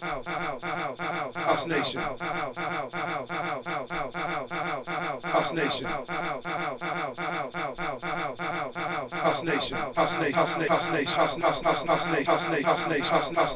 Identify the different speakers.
Speaker 1: House Nation. House Nation. House Nation. House Nation. House Nation. House Nation. House Nation. House Nation. House Nation. House Nation. House Nation. House Nation.